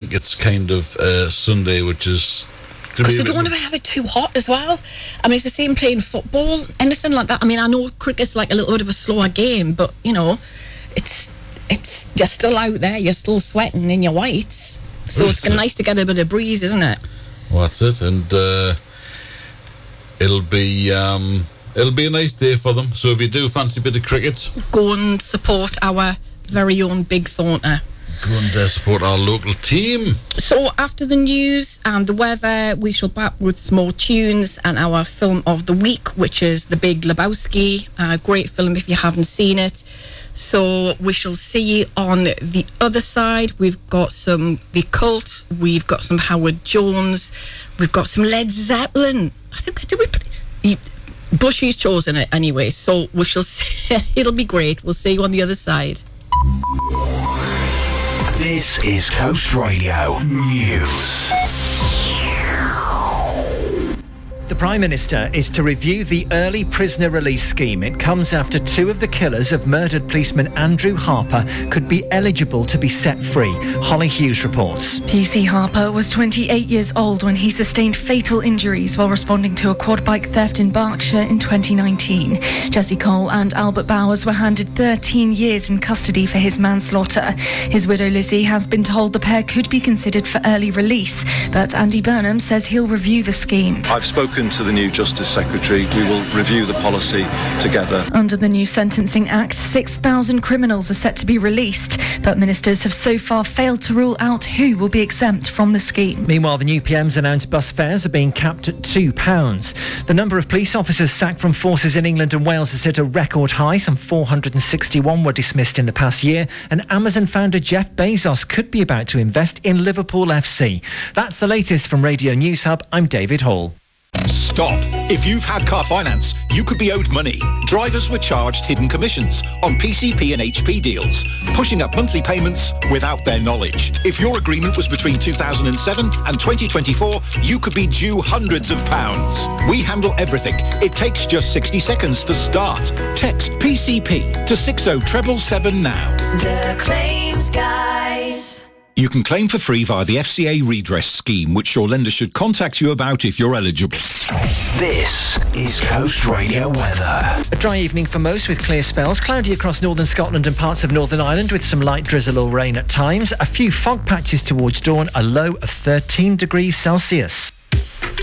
think it's kind of Sunday, which is... Because they don't want to have it too hot as well. I mean, it's the same playing football, anything like that. I mean, I know cricket's like a little bit of a slower game, but, you know, it's you're still out there, you're still sweating in your whites. So it's nice to get a bit of breeze, isn't it? Well, that's it. And it'll be a nice day for them. So if you do fancy a bit of cricket... Go and support our very own Big Thornton. Go and support our local team. So after the news and the weather, we shall back with some more tunes and our film of the week, which is The Big Lebowski. A great film if you haven't seen it. So we shall see on the other side. We've got some The Cult. We've got some Howard Jones. We've got some Led Zeppelin. I think Bushy's chosen it anyway. So we shall see. It'll be great. We'll see you on the other side. This is Coast Radio News. The Prime Minister is to review the early prisoner release scheme. It comes after two of the killers of murdered policeman Andrew Harper could be eligible to be set free. Holly Hughes reports. PC Harper was 28 years old when he sustained fatal injuries while responding to a quad bike theft in Berkshire in 2019. Jesse Cole and Albert Bowers were handed 13 years in custody for his manslaughter. His widow Lizzie has been told the pair could be considered for early release, but Andy Burnham says he'll review the scheme. I've spoken to the new Justice Secretary. We will review the policy together. Under the new Sentencing Act, 6,000 criminals are set to be released, but ministers have so far failed to rule out who will be exempt from the scheme. Meanwhile, the new PM's announced bus fares are being capped at £2. The number of police officers sacked from forces in England and Wales has hit a record high. Some 461 were dismissed in the past year, and Amazon founder Jeff Bezos could be about to invest in Liverpool FC. That's the latest from Radio News Hub. I'm David Hall. Stop. If you've had car finance, you could be owed money. Drivers were charged hidden commissions on PCP and HP deals, pushing up monthly payments without their knowledge. If your agreement was between 2007 and 2024, you could be due hundreds of pounds. We handle everything. It takes just 60 seconds to start. Text PCP to 60777 now. The Claims Guys. You can claim for free via the FCA redress scheme, which your lender should contact you about if you're eligible. This is Coast Radio weather. A dry evening for most with clear spells. Cloudy across northern Scotland and parts of Northern Ireland with some light drizzle or rain at times. A few fog patches towards dawn. A low of 13 degrees Celsius.